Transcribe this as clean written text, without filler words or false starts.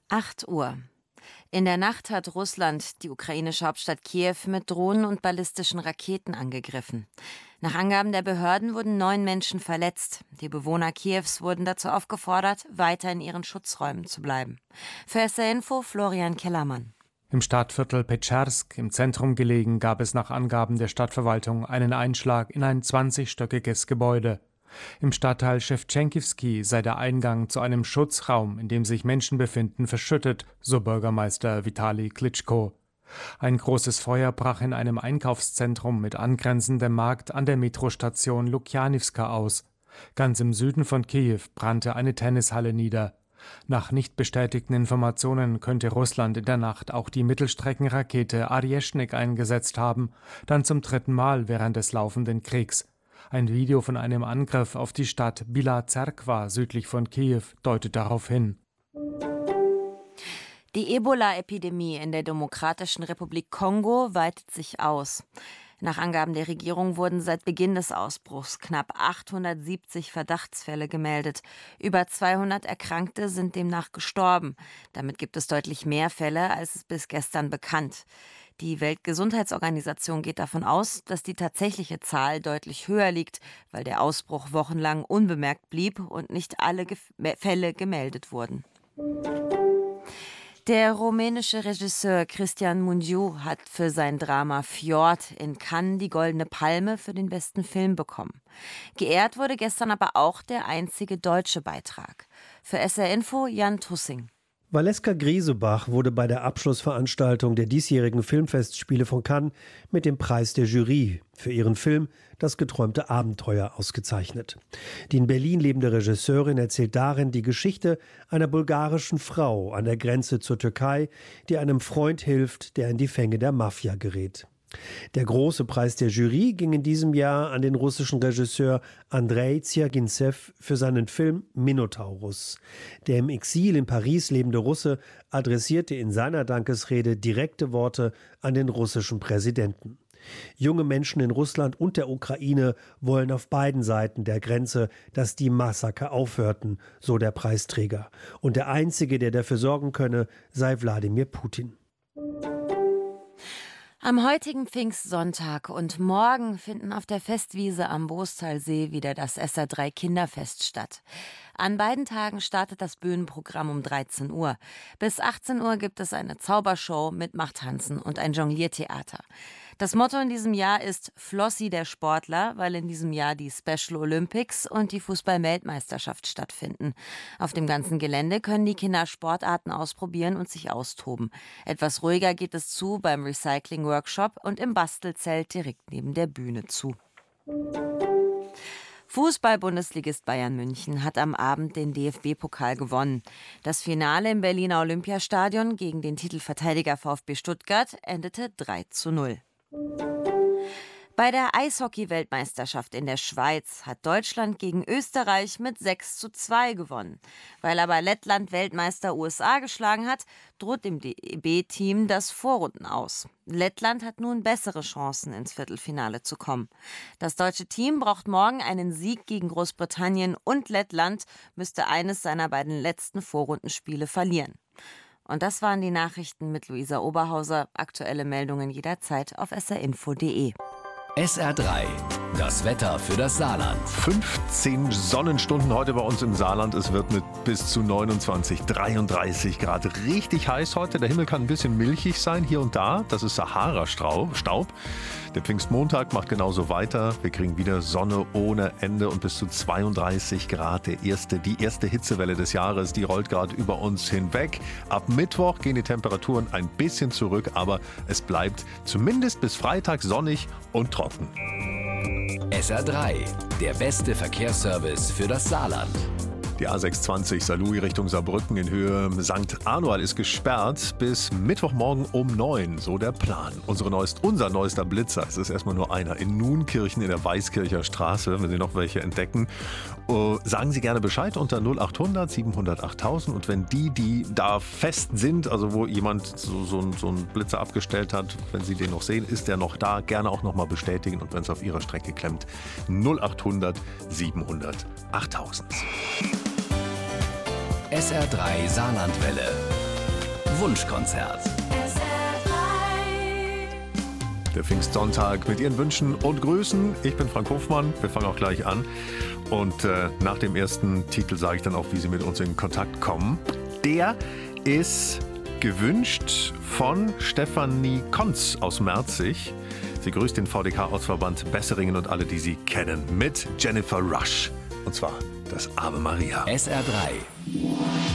8 Uhr. In der Nacht hat Russland die ukrainische Hauptstadt Kiew mit Drohnen und ballistischen Raketen angegriffen. Nach Angaben der Behörden wurden 9 Menschen verletzt. Die Bewohner Kiews wurden dazu aufgefordert, weiter in ihren Schutzräumen zu bleiben. Für SR Info Florian Kellermann. Im Stadtviertel Petscharsk, im Zentrum gelegen, gab es nach Angaben der Stadtverwaltung einen Einschlag in ein 20-stöckiges Gebäude. Im Stadtteil Schewtschenkivski sei der Eingang zu einem Schutzraum, in dem sich Menschen befinden, verschüttet, so Bürgermeister Vitali Klitschko. Ein großes Feuer brach in einem Einkaufszentrum mit angrenzendem Markt an der Metrostation Lukjanivska aus. Ganz im Süden von Kiew brannte eine Tennishalle nieder. Nach nicht bestätigten Informationen könnte Russland in der Nacht auch die Mittelstreckenrakete Arjeschnik eingesetzt haben, dann zum 3. Mal während des laufenden Kriegs. Ein Video von einem Angriff auf die Stadt Bila Zerkwa südlich von Kiew deutet darauf hin. Die Ebola-Epidemie in der Demokratischen Republik Kongo weitet sich aus. Nach Angaben der Regierung wurden seit Beginn des Ausbruchs knapp 870 Verdachtsfälle gemeldet. Über 200 Erkrankte sind demnach gestorben. Damit gibt es deutlich mehr Fälle, als es bis gestern bekannt. Die Weltgesundheitsorganisation geht davon aus, dass die tatsächliche Zahl deutlich höher liegt, weil der Ausbruch wochenlang unbemerkt blieb und nicht alle Fälle gemeldet wurden. Der rumänische Regisseur Cristian Mungiu hat für sein Drama Fjord in Cannes die Goldene Palme für den besten Film bekommen. Geehrt wurde gestern aber auch der einzige deutsche Beitrag. Für SR Info Jan Tussing. Valeska Griesebach wurde bei der Abschlussveranstaltung der diesjährigen Filmfestspiele von Cannes mit dem Preis der Jury für ihren Film Das geträumte Abenteuer ausgezeichnet. Die in Berlin lebende Regisseurin erzählt darin die Geschichte einer bulgarischen Frau an der Grenze zur Türkei, die einem Freund hilft, der in die Fänge der Mafia gerät. Der große Preis der Jury ging in diesem Jahr an den russischen Regisseur Andrei Zergintsev für seinen Film Minotaurus. Der im Exil in Paris lebende Russe adressierte in seiner Dankesrede direkte Worte an den russischen Präsidenten. Junge Menschen in Russland und der Ukraine wollen auf beiden Seiten der Grenze, dass die Massaker aufhörten, so der Preisträger. Und der Einzige, der dafür sorgen könne, sei Wladimir Putin. Am heutigen Pfingstsonntag und morgen finden auf der Festwiese am Boostalsee wieder das SR3 Kinderfest statt. An beiden Tagen startet das Bühnenprogramm um 13 Uhr. Bis 18 Uhr gibt es eine Zaubershow, Mitmachtanzen und ein Jongliertheater. Das Motto in diesem Jahr ist Flossi der Sportler, weil in diesem Jahr die Special Olympics und die Fußball-Weltmeisterschaft stattfinden. Auf dem ganzen Gelände können die Kinder Sportarten ausprobieren und sich austoben. Etwas ruhiger geht es zu beim Recycling-Workshop und im Bastelzelt direkt neben der Bühne zu. Fußball-Bundesligist Bayern München hat am Abend den DFB-Pokal gewonnen. Das Finale im Berliner Olympiastadion gegen den Titelverteidiger VfB Stuttgart endete 3:0. Bei der Eishockey-Weltmeisterschaft in der Schweiz hat Deutschland gegen Österreich mit 6:2 gewonnen. Weil aber Lettland Weltmeister USA geschlagen hat, droht dem DEB-Team das Vorrunden aus. Lettland hat nun bessere Chancen, ins Viertelfinale zu kommen. Das deutsche Team braucht morgen einen Sieg gegen Großbritannien und Lettland müsste eines seiner beiden letzten Vorrundenspiele verlieren. Und das waren die Nachrichten mit Luisa Oberhauser. Aktuelle Meldungen jederzeit auf srinfo.de. SR3, das Wetter für das Saarland. 15 Sonnenstunden heute bei uns im Saarland. Es wird mit bis zu 29, 33 Grad richtig heiß heute. Der Himmel kann ein bisschen milchig sein hier und da. Das ist Sahara-Staub. Der Pfingstmontag macht genauso weiter. Wir kriegen wieder Sonne ohne Ende und bis zu 32 Grad. Die erste Hitzewelle des Jahres, die rollt gerade über uns hinweg. Ab Mittwoch gehen die Temperaturen ein bisschen zurück, aber es bleibt zumindest bis Freitag sonnig und trocken. SR3, der beste Verkehrsservice für das Saarland. Die A620 Saarlouis Richtung Saarbrücken in Höhe St. Anual ist gesperrt bis Mittwochmorgen um 9, so der Plan. Unser neuester Blitzer, es ist erstmal nur einer, in Nuenkirchen in der Weißkircher Straße, wenn Sie noch welche entdecken. Sagen Sie gerne Bescheid unter 0800 700 8000 und wenn die da fest sind, also wo jemand so einen Blitzer abgestellt hat, wenn Sie den noch sehen, ist der noch da, gerne auch nochmal bestätigen und wenn es auf Ihrer Strecke klemmt, 0800 700 8000. SR3 Saarlandwelle. Wunschkonzert. Der Pfingstsonntag mit Ihren Wünschen und Grüßen. Ich bin Frank Hofmann. Wir fangen auch gleich an. Und nach dem ersten Titel sage ich dann auch, wie Sie mit uns in Kontakt kommen. Der ist gewünscht von Stefanie Konz aus Merzig. Sie grüßt den VDK-Ortsverband Besseringen und alle, die sie kennen, mit Jennifer Rush. Und zwar das Ave Maria. SR3.